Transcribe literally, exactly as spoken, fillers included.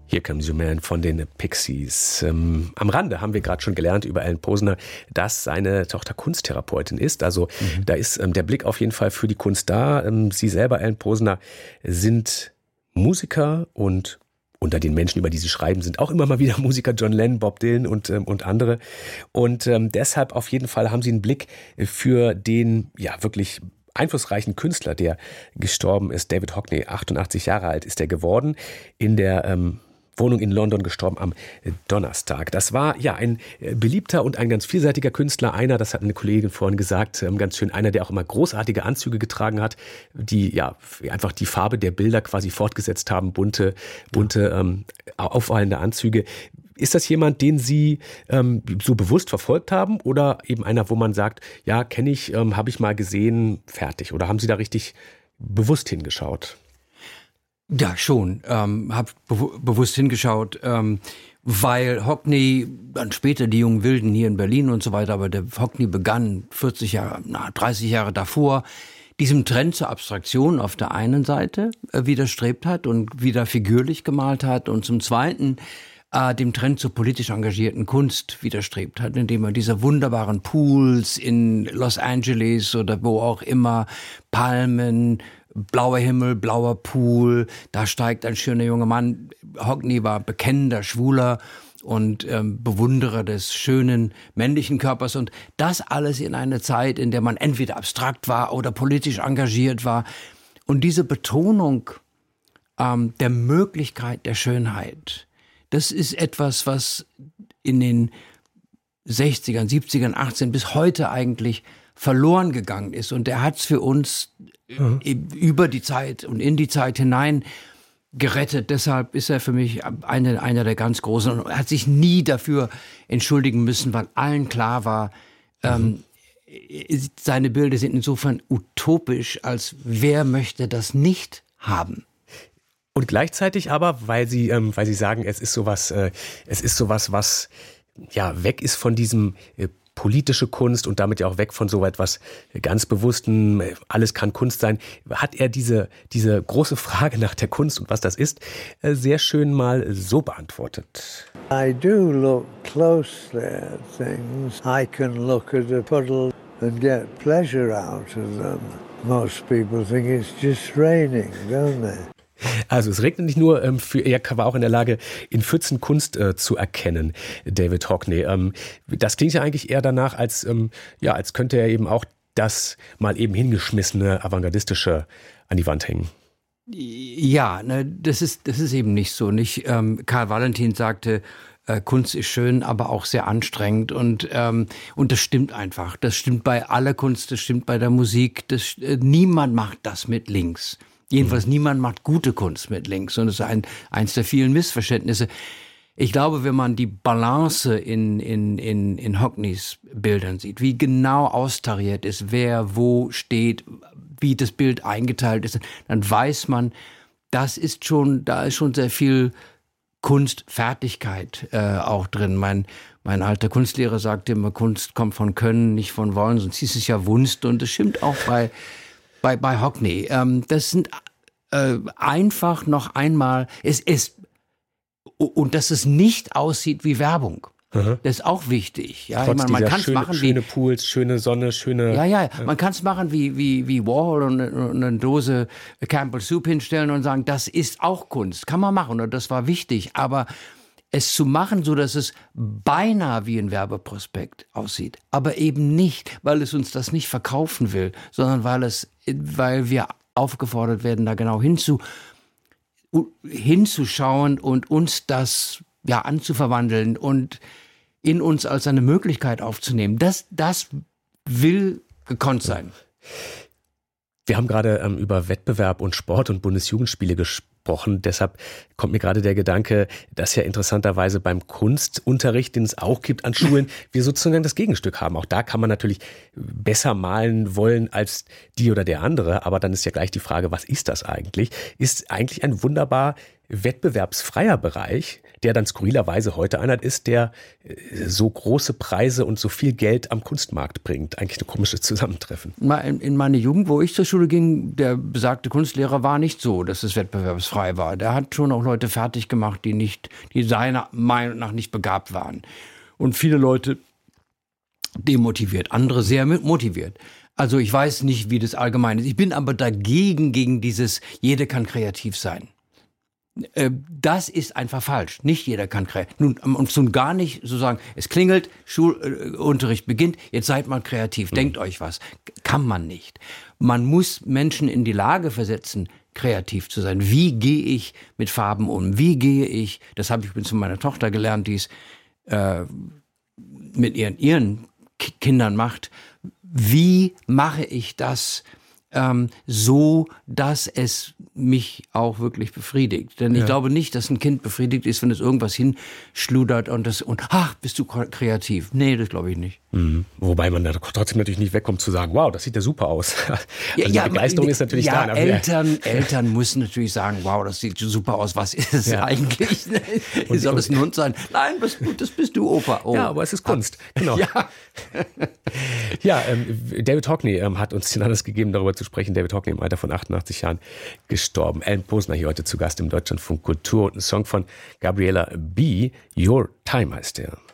Here Comes Your Man von den Pixies. Ähm, am Rande haben wir gerade schon gelernt über Alan Posner, dass seine Tochter Kunsttherapeutin ist. Also mhm. da ist ähm, der Blick auf jeden Fall für die Kunst da. Ähm, Sie selber, Alan Posner, sind Musiker und unter den Menschen, über die Sie schreiben, sind auch immer mal wieder Musiker, John Lennon, Bob Dylan und, ähm, und andere. Und ähm, deshalb auf jeden Fall haben Sie einen Blick für den, ja, wirklich einflussreichen Künstler, der gestorben ist. David Hockney, achtundachtzig Jahre alt ist er geworden, in der ähm, Wohnung in London, gestorben am Donnerstag. Das war ja ein beliebter und ein ganz vielseitiger Künstler. Einer, das hat eine Kollegin vorhin gesagt, ganz schön, einer, der auch immer großartige Anzüge getragen hat, die ja einfach die Farbe der Bilder quasi fortgesetzt haben, bunte, bunte, ähm, auffallende Anzüge. Ist das jemand, den Sie ähm, so bewusst verfolgt haben oder eben einer, wo man sagt, ja, kenne ich, ähm, habe ich mal gesehen, fertig? Oder haben Sie da richtig bewusst hingeschaut? Ja, schon. Ähm, hab bew- bewusst hingeschaut, ähm, weil Hockney, dann später die jungen Wilden hier in Berlin und so weiter, aber der Hockney begann vierzig Jahre, na, dreißig Jahre davor, diesem Trend zur Abstraktion auf der einen Seite äh, widerstrebt hat und wieder figürlich gemalt hat und zum Zweiten äh, dem Trend zur politisch engagierten Kunst widerstrebt hat, indem er diese wunderbaren Pools in Los Angeles oder wo auch immer, Palmen, blauer Himmel, blauer Pool, da steigt ein schöner junger Mann. Hockney war bekennender Schwuler und ähm, Bewunderer des schönen männlichen Körpers und das alles in einer Zeit, in der man entweder abstrakt war oder politisch engagiert war. Und diese Betonung ähm, der Möglichkeit der Schönheit, das ist etwas, was in den sechzigern, siebzigern, achtzigern bis heute eigentlich verloren gegangen ist. Und er hat es für uns mhm. über die Zeit und in die Zeit hinein gerettet. Deshalb ist er für mich einer, einer der ganz Großen. Und er hat sich nie dafür entschuldigen müssen, weil allen klar war, mhm. ähm, seine Bilder sind insofern utopisch, als wer möchte das nicht haben. Und gleichzeitig aber, weil Sie, ähm, weil Sie sagen, es ist sowas, äh, es ist sowas, was ja weg ist von diesem äh, politische Kunst und damit ja auch weg von so etwas ganz Bewusstem, alles kann Kunst sein, hat er diese, diese große Frage nach der Kunst und was das ist, sehr schön mal so beantwortet. I do look closely at things. I can look at a puddle and get pleasure out of them. Most people think it's just raining, don't they? Also es regnet nicht nur, ähm, für, er war auch in der Lage, in Pfützen Kunst äh, zu erkennen, David Hockney. Ähm, das klingt ja eigentlich eher danach, als, ähm, ja, als könnte er eben auch das mal eben hingeschmissene, avantgardistische an die Wand hängen. Ja, ne, das ist, das ist eben nicht so. Nicht, ähm, Karl Valentin sagte, äh, Kunst ist schön, aber auch sehr anstrengend und, ähm, und das stimmt einfach. Das stimmt bei aller Kunst, das stimmt bei der Musik. Das, äh, niemand macht das mit links. Jedenfalls niemand macht gute Kunst mit links und das ist ein, eins der vielen Missverständnisse. Ich glaube, wenn man die Balance in, in, in, in Hockneys Bildern sieht, wie genau austariert ist, wer wo steht, wie das Bild eingeteilt ist, dann weiß man, das ist schon, da ist schon sehr viel Kunstfertigkeit äh, auch drin. Mein, mein alter Kunstlehrer sagte immer, Kunst kommt von Können, nicht von Wollen, sonst hieß es ja Wunst und das stimmt auch bei Bei, bei Hockney. Ähm, das sind äh, einfach noch einmal, es ist, und dass es nicht aussieht wie Werbung. Mhm. Das ist auch wichtig. Ja, Trotz ich meine, man kann es schöne, machen wie schöne Pools, schöne Sonne, schöne. Ja, ja, ja. Man kann es machen wie wie wie Warhol und, und eine Dose Campbell Soup hinstellen und sagen, das ist auch Kunst. Kann man machen und das war wichtig. Aber es zu machen, so dass es beinahe wie ein Werbeprospekt aussieht, aber eben nicht, weil es uns das nicht verkaufen will, sondern weil es, weil wir aufgefordert werden, da genau hinzu, hinzuschauen und uns das ja anzuverwandeln und in uns als eine Möglichkeit aufzunehmen. Das, das will gekonnt sein. Wir haben gerade ähm, über Wettbewerb und Sport und Bundesjugendspiele gesprochen. Deshalb kommt mir gerade der Gedanke, dass ja interessanterweise beim Kunstunterricht, den es auch gibt an Schulen, wir sozusagen das Gegenstück haben. Auch da kann man natürlich besser malen wollen als die oder der andere. Aber dann ist ja gleich die Frage, was ist das eigentlich? Ist eigentlich ein wunderbar wettbewerbsfreier Bereich, der dann skurrilerweise heute einer ist, der so große Preise und so viel Geld am Kunstmarkt bringt. Eigentlich ein komisches Zusammentreffen. In meiner Jugend, wo ich zur Schule ging, der besagte Kunstlehrer war nicht so, dass es wettbewerbsfrei war. Der hat schon auch Leute fertig gemacht, die nicht, die seiner Meinung nach nicht begabt waren. Und viele Leute demotiviert, andere sehr motiviert. Also ich weiß nicht, wie das allgemein ist. Ich bin aber dagegen, gegen dieses, jeder kann kreativ sein. Das ist einfach falsch. Nicht jeder kann kreativ. Nun, und nun gar nicht so sagen, es klingelt, Schulunterricht beginnt, jetzt seid mal kreativ, mhm. denkt euch was. Kann man nicht. Man muss Menschen in die Lage versetzen, kreativ zu sein. Wie gehe ich mit Farben um? Wie gehe ich, das habe ich übrigens von meiner Tochter gelernt, die es äh, mit ihren, ihren K- Kindern macht. Wie mache ich das ähm, so, dass es mich auch wirklich befriedigt? Denn ich ja. glaube nicht, dass ein Kind befriedigt ist, wenn es irgendwas hinschludert und das und ach, bist du kreativ? Nee, das glaube ich nicht. Mhm. Wobei man da trotzdem natürlich nicht wegkommt zu sagen, wow, das sieht ja super aus. Also ja, die Begeisterung ist natürlich ja, da. Eltern, Eltern müssen natürlich sagen, wow, das sieht super aus. Was ist es ja. eigentlich? Und, soll es ein Hund sein? Nein, das, das bist du, Opa. Oh. Ja, aber es ist Kunst. Genau. Ja, ja ähm, David Hockney ähm, hat uns den Anlass gegeben, darüber zu sprechen. David Hockney im Alter von achtundachtzig Jahren gestorben. Alan Posner hier heute zu Gast im Deutschlandfunk Kultur und ein Song von Gabriella B. Your Time heißt der.